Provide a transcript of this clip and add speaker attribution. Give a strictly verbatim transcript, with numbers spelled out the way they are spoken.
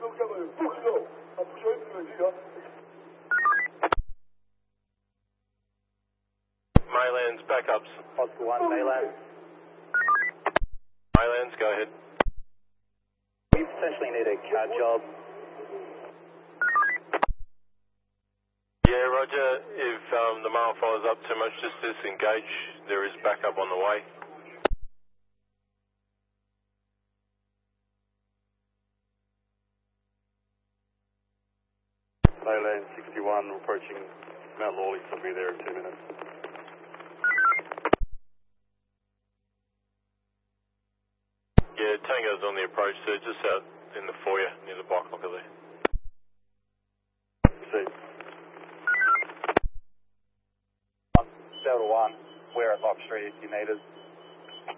Speaker 1: Maylands, backups.
Speaker 2: Oscar one, Mayland.
Speaker 1: Maylands, go ahead.
Speaker 2: We potentially need a C A D job.
Speaker 1: Yeah, roger. If um, the mail follows up too much, just disengage. There is backup on the way.
Speaker 3: Mayland sixty-one approaching Mount Lawley, so I'll be there in two minutes.
Speaker 1: Yeah, Tango's on the approach, so just out in the foyer near the bike locker there.
Speaker 3: See.
Speaker 2: Delta one, we're at Lock Street if you need us.